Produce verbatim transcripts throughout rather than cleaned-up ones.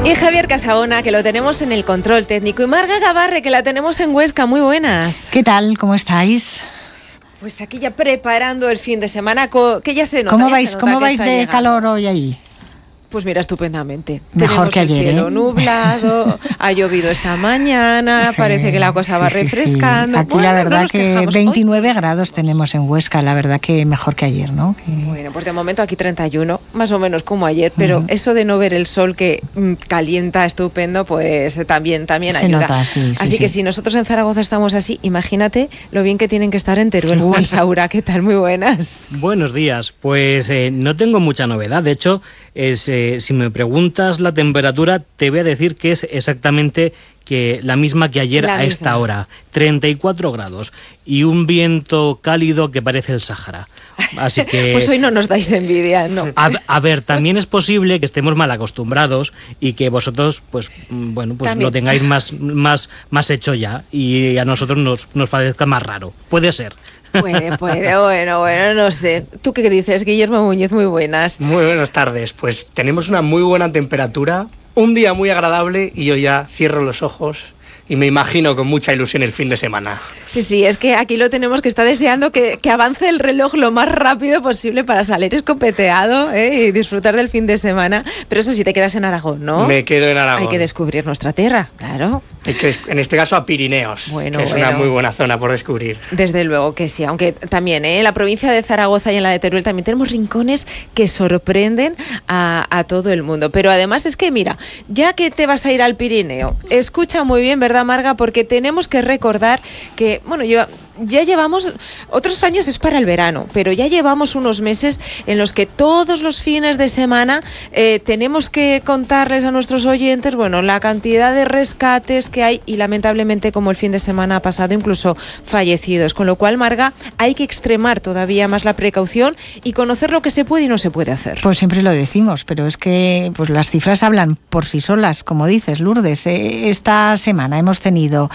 Y Javier Casaona, que lo tenemos en el control técnico, y Marga Gabarre, que la tenemos en Huesca. Muy buenas. ¿Qué tal? ¿Cómo estáis? Pues aquí ya preparando el fin de semana, que ya se nota. ¿Cómo ya vais, se nota ¿cómo que vais de llegando. calor hoy ahí? Pues mira, estupendamente. Mejor Tenemos que ayer, el cielo ¿eh? nublado, ha llovido esta mañana, Sí, parece que la cosa sí, va sí, refrescando. Sí. Aquí bueno, la verdad no que quejamos. veintinueve Hoy, grados tenemos en Huesca, la verdad que mejor que ayer, ¿no? Que... Bueno, pues de momento aquí treinta y uno, más o menos como ayer, pero uh-huh. eso de no ver el sol que mm, calienta estupendo, pues también, también Se ayuda. nota, sí, sí, así sí. que si nosotros en Zaragoza estamos así, imagínate lo bien que tienen que estar en Teruel. Juan Saura, ¿qué tal? Muy buenas. Buenos días. Pues eh, no tengo mucha novedad. De hecho, es, eh, si me preguntas la temperatura, te voy a decir que es exactamente que la misma que ayer la a misma. esta hora, treinta y cuatro grados y un viento cálido que parece el Sáhara. Así que pues hoy no nos dais envidia, ¿no? A, a ver, también es posible que estemos mal acostumbrados y que vosotros, pues bueno, pues también. lo tengáis más, más, más hecho ya y a nosotros nos, nos parezca más raro. Puede ser. Puede, puede, bueno, bueno, no sé. ¿Tú qué dices, Guillermo Muñoz? Muy buenas. Muy buenas tardes. Pues tenemos una muy buena temperatura, un día muy agradable y yo ya cierro los ojos y me imagino con mucha ilusión el fin de semana. Sí, sí, es que aquí lo tenemos que está deseando que, que avance el reloj lo más rápido posible para salir escopeteado, ¿eh? Y disfrutar del fin de semana. Pero eso sí, te quedas en Aragón, ¿no? Me quedo en Aragón. Hay que descubrir nuestra tierra, claro. Hay que, en este caso a Pirineos, bueno, que es bueno. una muy buena zona por descubrir. Desde luego que sí, aunque también ¿eh? en la provincia de Zaragoza y en la de Teruel también tenemos rincones que sorprenden a, a todo el mundo. Pero además es que, mira, ya que te vas a ir al Pirineo, escucha muy bien, ¿verdad, Marga? Porque tenemos que recordar que, bueno, yo... ya llevamos, otros años es para el verano, pero ya llevamos unos meses en los que todos los fines de semana eh, tenemos que contarles a nuestros oyentes, bueno, la cantidad de rescates que hay y lamentablemente como el fin de semana pasado incluso fallecidos, con lo cual, Marga, hay que extremar todavía más la precaución y conocer lo que se puede y no se puede hacer. Pues siempre lo decimos, pero es que pues las cifras hablan por sí solas, como dices, Lourdes. Eh, esta semana hemos tenido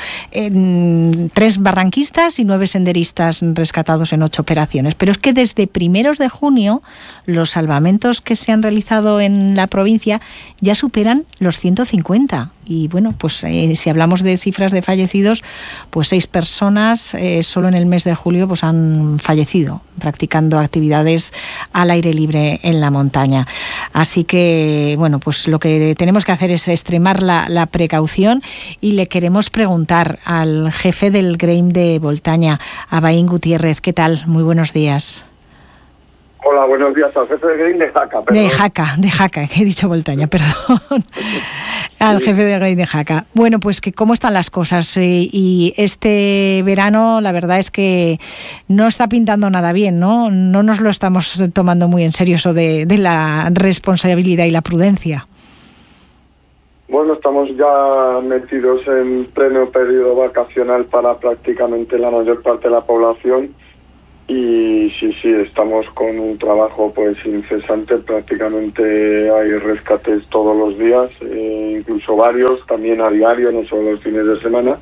eh, tres barranquistas y nueve senderistas rescatados en ocho operaciones. Pero es que desde primeros de junio los salvamentos que se han realizado en la provincia ya superan los ciento cincuenta. Y bueno, pues eh, si hablamos de cifras de fallecidos, pues seis personas eh, solo en el mes de julio pues han fallecido practicando actividades al aire libre en la montaña. Así que, bueno, pues lo que tenemos que hacer es extremar la, la precaución y le queremos preguntar al jefe del Grem de Voltaña, a Baín Gutiérrez. ¿Qué tal? Muy buenos días. Hola, buenos días al jefe del Grem de Jaca. Perdón. De Jaca, de Jaca, que he dicho Voltaña, perdón. Al jefe del Grem de Jaca. Bueno, pues que cómo están las cosas. Eh, y este verano, la verdad es que no está pintando nada bien, ¿no? No nos lo estamos tomando muy en serio eso de, de la responsabilidad y la prudencia. Bueno, estamos ya metidos en pleno periodo vacacional para prácticamente la mayor parte de la población. Y sí, sí, estamos con un trabajo pues incesante, prácticamente hay rescates todos los días, eh, incluso varios, también a diario, no solo los fines de semana.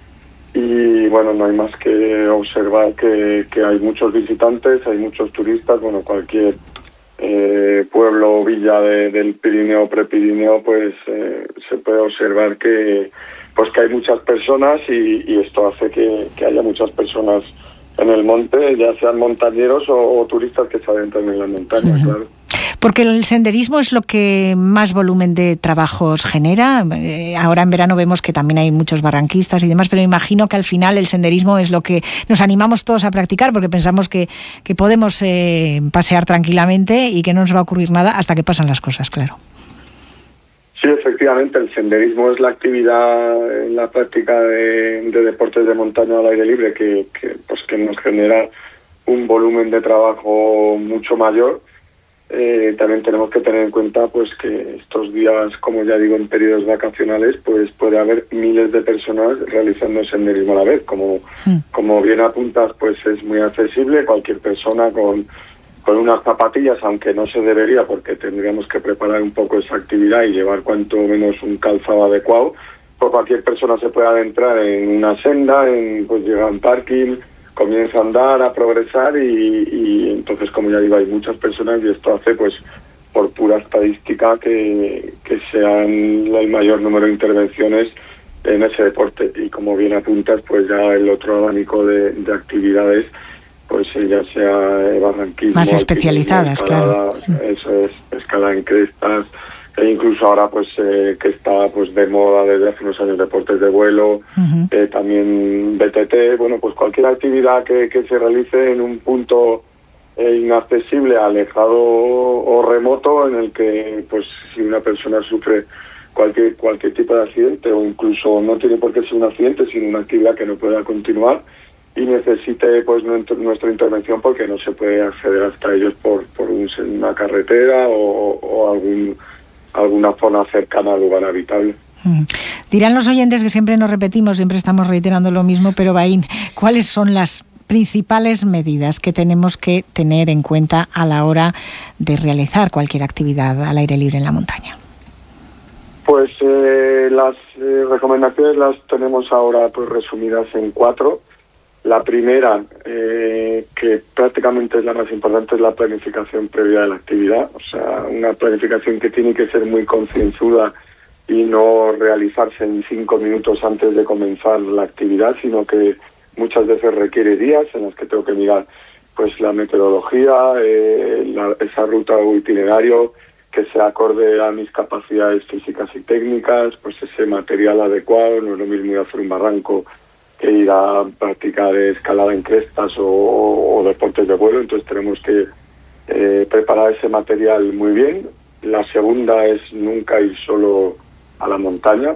Y bueno, no hay más que observar que, que hay muchos visitantes, hay muchos turistas, bueno, cualquier eh, pueblo o villa de, del Pirineo o Prepirineo, pues eh, se puede observar que pues que hay muchas personas y, y esto hace que, que haya muchas personas en el monte, ya sean montañeros o, o turistas que se adentran en la montaña, uh-huh. Claro. Porque el senderismo es lo que más volumen de trabajos genera. Eh, ahora en verano vemos que también hay muchos barranquistas y demás, pero imagino que al final el senderismo es lo que nos animamos todos a practicar porque pensamos que, que podemos eh, pasear tranquilamente y que no nos va a ocurrir nada hasta que pasan las cosas, claro. Sí, efectivamente, el senderismo es la actividad en la práctica de, de deportes de montaña al aire libre que, que, pues, que nos genera un volumen de trabajo mucho mayor. Eh, también tenemos que tener en cuenta pues que estos días, como ya digo, en periodos vacacionales, pues puede haber miles de personas realizando senderismo a la vez. Como, mm. como bien apuntas, pues es muy accesible, cualquier persona con... con unas zapatillas, aunque no se debería porque tendríamos que preparar un poco esa actividad y llevar cuanto menos un calzado adecuado, pues cualquier persona se puede adentrar en una senda, en, pues llega a un parking, comienza a andar, a progresar y, y entonces, como ya digo, hay muchas personas y esto hace pues por pura estadística que, que sean el mayor número de intervenciones en ese deporte. Y como bien apuntas, pues ya el otro abanico de, de actividades, pues ya sea eh, barranquismo, más especializadas, escalada, claro. Eso es, escalada en crestas, e incluso ahora pues eh, que está pues de moda desde hace unos años deportes de vuelo, uh-huh. eh, también B T T, bueno, pues cualquier actividad que, que se realice en un punto eh, inaccesible, alejado o remoto, en el que pues si una persona sufre cualquier cualquier tipo de accidente, o incluso no tiene por qué ser un accidente, sino una actividad que no pueda continuar y necesite pues nuestra intervención porque no se puede acceder hasta ellos por, por un, una carretera o, o algún alguna zona cercana al lugar habitable. Mm. Dirán los oyentes que siempre nos repetimos, siempre estamos reiterando lo mismo, pero Baín, ¿cuáles son las principales medidas que tenemos que tener en cuenta a la hora de realizar cualquier actividad al aire libre en la montaña? Pues eh, las eh, recomendaciones las tenemos ahora pues resumidas en cuatro. La primera, eh, que prácticamente es la más importante, es la planificación previa de la actividad. O sea, una planificación que tiene que ser muy concienzuda y no realizarse en cinco minutos antes de comenzar la actividad, sino que muchas veces requiere días en los que tengo que mirar pues la metodología, eh, la, esa ruta o itinerario que se acorde a mis capacidades físicas y técnicas, pues ese material adecuado. No es lo mismo ir a hacer un barranco que ir a practicar escalada en crestas o, o deportes de vuelo. Entonces tenemos que eh, preparar ese material muy bien. La segunda es nunca ir solo a la montaña.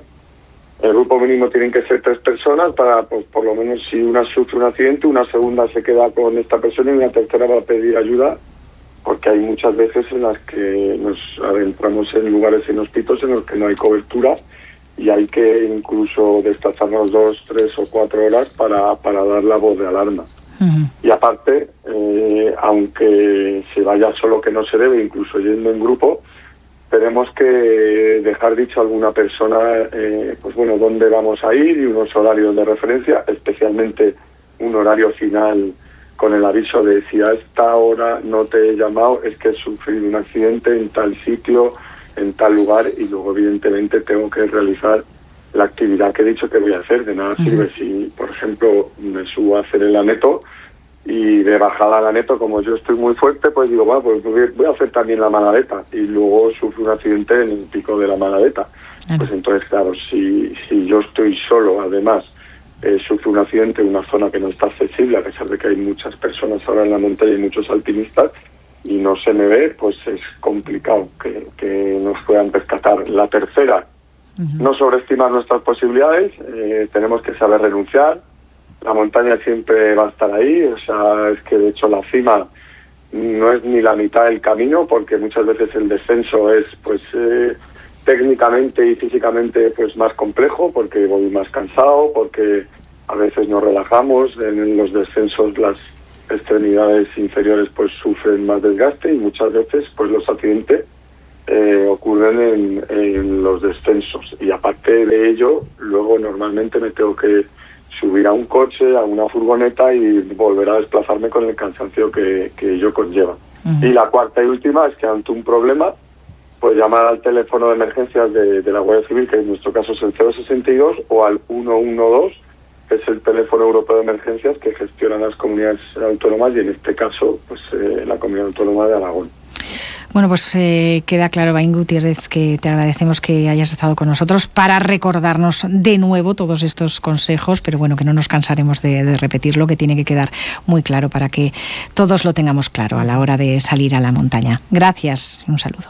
El grupo mínimo tienen que ser tres personas para, pues por lo menos si una sufre un accidente, una segunda se queda con esta persona y una tercera va a pedir ayuda, porque hay muchas veces en las que nos adentramos en lugares inhóspitos en los que no hay cobertura y hay que incluso desplazarnos dos, tres o cuatro horas para, para dar la voz de alarma. Uh-huh. Y aparte, eh, aunque se vaya solo, que no se debe, incluso yendo en grupo, tenemos que dejar dicho a alguna persona, eh, pues bueno, dónde vamos a ir y unos horarios de referencia, especialmente un horario final con el aviso de si a esta hora no te he llamado es que he sufrido un accidente en tal sitio, en tal lugar, y luego evidentemente tengo que realizar la actividad que he dicho que voy a hacer. De nada sirve uh-huh. si, por ejemplo, me subo a hacer el aneto y de bajada al aneto, como yo estoy muy fuerte, pues digo, bueno, pues voy a hacer también la maladeta, y luego sufro un accidente en el pico de la maladeta. Uh-huh. Pues entonces, claro, si, si yo estoy solo, además, eh, sufro un accidente en una zona que no está accesible, a pesar de que hay muchas personas ahora en la montaña y muchos alpinistas, y no se me ve, pues es complicado que, que nos puedan rescatar. La tercera, uh-huh. no sobreestimar nuestras posibilidades, eh, tenemos que saber renunciar. La montaña siempre va a estar ahí, o sea, es que de hecho la cima no es ni la mitad del camino, porque muchas veces el descenso es pues eh, técnicamente y físicamente pues más complejo, porque voy más cansado, porque a veces nos relajamos, en los descensos las extremidades inferiores pues sufren más desgaste y muchas veces pues los accidentes eh, ocurren en, en los descensos. Y aparte de ello, luego normalmente me tengo que subir a un coche, a una furgoneta y volver a desplazarme con el cansancio que, que ello conlleva. Uh-huh. Y la cuarta y última es que ante un problema, pues llamar al teléfono de emergencias de, de la Guardia Civil, que en nuestro caso es el cero sesenta y dos, o al uno uno dos, que es el teléfono europeo de emergencias que gestionan las comunidades autónomas, y en este caso pues eh, la comunidad autónoma de Aragón. Bueno, pues eh, queda claro, Baín Gutiérrez, que te agradecemos que hayas estado con nosotros para recordarnos de nuevo todos estos consejos, pero bueno, que no nos cansaremos de, de repetirlo, que tiene que quedar muy claro para que todos lo tengamos claro a la hora de salir a la montaña. Gracias y un saludo.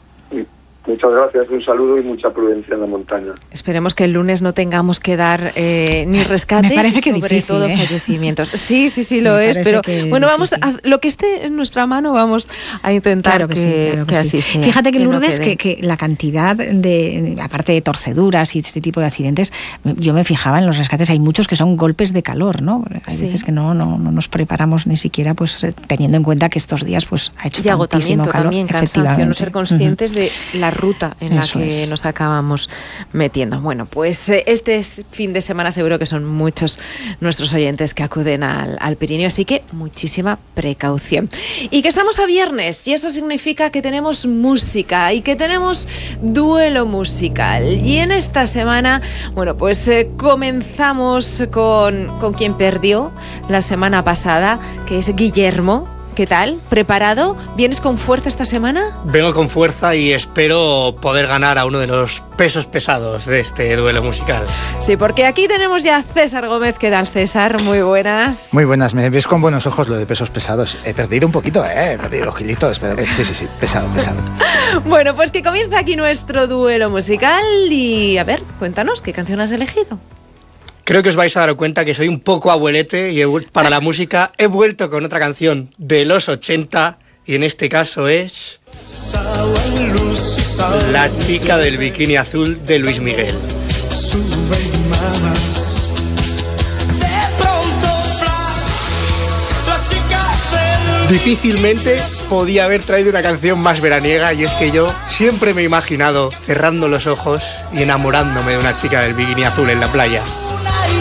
Muchas gracias, un saludo y mucha prudencia en la montaña. Esperemos que el lunes no tengamos que dar eh, ni rescates, Me parece que sobre difícil, todo ¿eh? fallecimientos. Sí, sí, sí, lo Me es, pero bueno, vamos difícil. a, lo que esté en nuestra mano vamos a intentar claro que, que, sí, claro que, que sí. así sea. Fíjate que, que Lourdes, no que, que la cantidad de, aparte de torceduras y este tipo de accidentes, yo me fijaba en los rescates, hay muchos que son golpes de calor, ¿no? Hay sí. veces que no, no, no nos preparamos ni siquiera, pues teniendo en cuenta que estos días pues ha hecho y tantísimo agotamiento calor. También, cansancio, no ser conscientes uh-huh. de la ruta en la Eso que es. nos acabamos metiendo. Bueno, pues eh, este fin de semana seguro que son muchos nuestros oyentes que acuden al, al Pirineo, así que muchísima precaución. Y que estamos a viernes, y eso significa que tenemos música y que tenemos duelo musical. Y en esta semana, bueno, pues eh, comenzamos con, con quien perdió la semana pasada, que es Guillermo. ¿Qué tal? ¿Preparado? ¿Vienes con fuerza esta semana? Vengo con fuerza y espero poder ganar a uno de los pesos pesados de este duelo musical. Sí, porque aquí tenemos ya a César Gómez. ¿Qué tal, César? Muy buenas. Muy buenas, me ves con buenos ojos lo de pesos pesados. He perdido un poquito, ¿eh? He perdido dos kilitos, pero sí, sí, sí, pesado, pesado. Bueno, pues que comienza aquí nuestro duelo musical y, a ver, cuéntanos, ¿qué canción has elegido? Creo que os vais a dar cuenta que soy un poco abuelete y he vuel- para la música he vuelto con otra canción de los ochenta y en este caso es La chica del bikini azul de Luis Miguel. Difícilmente podía haber traído una canción más veraniega y es que yo siempre me he imaginado cerrando los ojos y enamorándome de una chica del bikini azul en la playa.